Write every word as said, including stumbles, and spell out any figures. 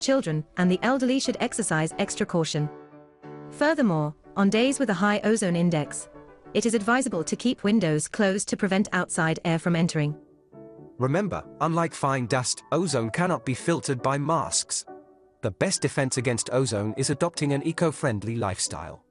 children, and the elderly should exercise extra caution. Furthermore, on days with a high ozone index, it is advisable to keep windows closed to prevent outside air from entering. Remember, unlike fine dust, ozone cannot be filtered by masks. The best defense against ozone is adopting an eco-friendly lifestyle.